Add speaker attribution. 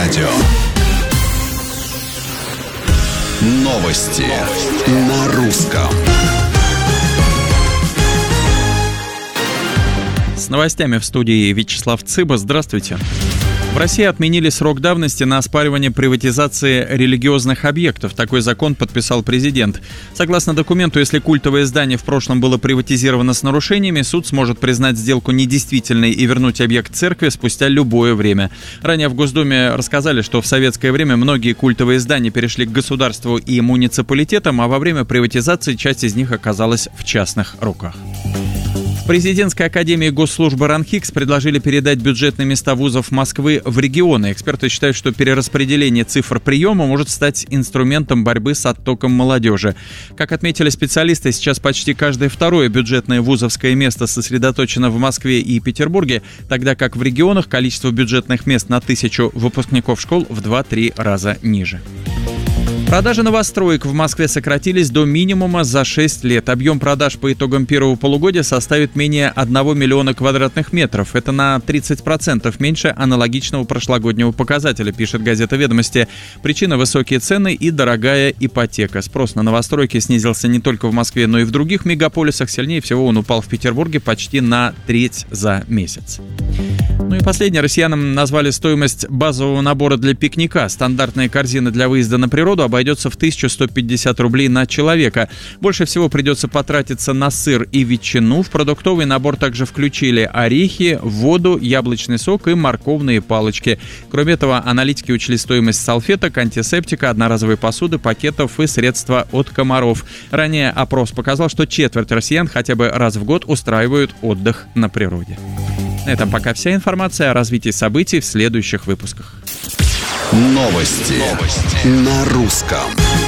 Speaker 1: радио. Новости на русском.
Speaker 2: С новостями в студии Вячеслав Цыба. Здравствуйте. В России отменили срок давности на оспаривание приватизации религиозных объектов. Такой закон подписал президент. Согласно документу, если культовое здание в прошлом было приватизировано с нарушениями, суд сможет признать сделку недействительной и вернуть объект церкви спустя любое время. Ранее в Госдуме рассказали, что в советское время многие культовые здания перешли к государству и муниципалитетам, а во время приватизации часть из них оказалась в частных руках. В Президентской академии госслужбы РАНХИКС предложили передать бюджетные места вузов Москвы в регионы. Эксперты считают, что перераспределение цифр приема может стать инструментом борьбы с оттоком молодежи. Как отметили специалисты, сейчас почти каждое второе бюджетное вузовское место сосредоточено в Москве и Петербурге, тогда как в регионах количество бюджетных мест на 1000 выпускников школ в 2-3 раза ниже. Продажи новостроек в Москве сократились до минимума за 6 лет. Объем продаж по итогам первого полугодия составит менее 1 миллиона квадратных метров. Это на 30% меньше аналогичного прошлогоднего показателя, пишет газета «Ведомости». Причина – высокие цены и дорогая ипотека. Спрос на новостройки снизился не только в Москве, но и в других мегаполисах. Сильнее всего он упал в Петербурге почти на треть за месяц. Ну и последнее. Россиянам назвали стоимость базового набора для пикника. Стандартная корзина для выезда на природу обойдется в 1150 рублей на человека. Больше всего придется потратиться на сыр и ветчину. В продуктовый набор также включили орехи, воду, яблочный сок и морковные палочки. Кроме этого, аналитики учли стоимость салфеток, антисептика, одноразовой посуды, пакетов и средства от комаров. Ранее опрос показал, что четверть россиян хотя бы раз в год устраивают отдых на природе. На этом пока вся информация. О развитии событий в следующих выпусках.
Speaker 1: Новости на русском.